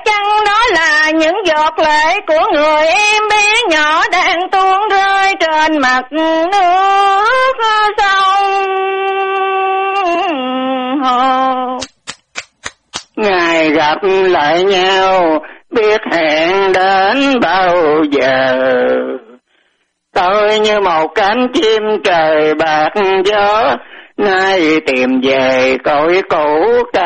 chăng đó là những giọt lệ của người em bé nhỏ đang tuôn rơi trên mặt nước sông hồ. Ngày gặp lại nhau biết hẹn đến bao giờ, tôi như một cánh chim trời bạc gió, nay tìm về cõi cũ.